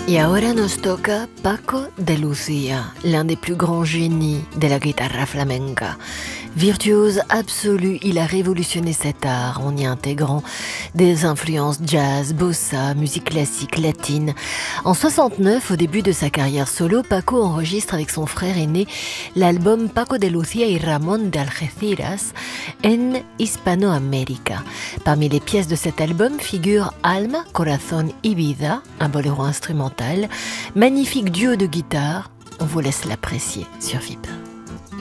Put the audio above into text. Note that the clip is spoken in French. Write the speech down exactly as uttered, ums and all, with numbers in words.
Y ahora nos toca Paco de Lucía, l'un des plus grands génies de la guitare flamenca. Virtuose absolu, il a révolutionné cet art en y intégrant des influences jazz, bossa, musique classique, latine. En soixante-neuf, au début de sa carrière solo, Paco enregistre avec son frère aîné l'album Paco de Lucía y Ramón de Algeciras en Hispanoamérica. Parmi les pièces de cet album figurent Alma, Corazón y Vida, un boléro instrumental, magnifique duo de guitare. On vous laisse l'apprécier sur V I P.